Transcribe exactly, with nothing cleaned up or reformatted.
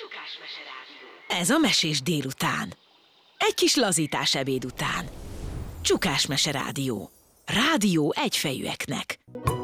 Csukásmese Rádió. Ez a mesés délután. Egy kis lazítás ebéd után. Csukásmese Rádió. Rádió egyfejűeknek.